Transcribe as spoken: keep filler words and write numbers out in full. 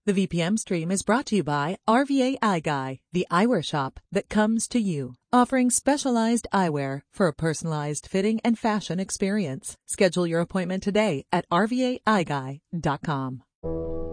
The V P M stream is brought to you by R V A Eye Guy, the eyewear shop that comes to you, offering specialized eyewear for a personalized fitting and fashion experience. Schedule your appointment today at R V A eye guy dot com.